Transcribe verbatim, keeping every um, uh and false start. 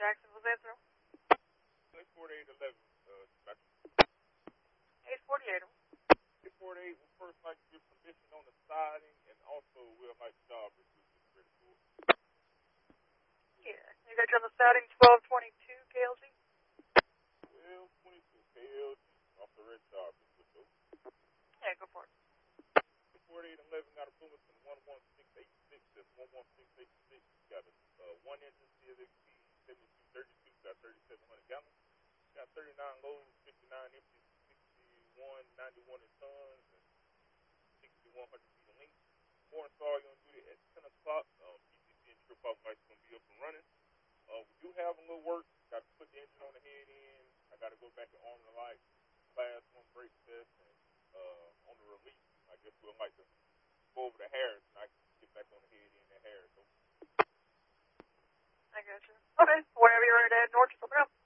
Jacksonville's answer. eight forty-eight eleven, uh, dispatcher. eight forty-eight. eight forty-eight will first like to give permission on the siding, and also we'll like job review is ready for it. Yeah. You got you on the siding twelve twenty-two K L G? twelve twenty-two K L G, off the red job. Yeah, go for it. eight forty-eight eleven got a Plymouth in one one six eight six, that's one one six eight six, got a uh, one engine C L X P seventy-two thirty-two, got thirty-seven hundred gallons, got thirty-nine loads, fifty-nine empties, sixty-one ninety-one in tons, and sixty-one hundred feet in length. More install you on duty at ten o'clock. Um, P C C and trip off lights going to be up and running. Uh, we do have a little work. Got to put the engine on the head end. I got to go back and arm the light, class one brake test, and uh, on the release, I guess we'll like to go over the Harris, and I can get back on the head end and Harris. So. I got you. Okay. Whenever you're ready to head north, just let me know.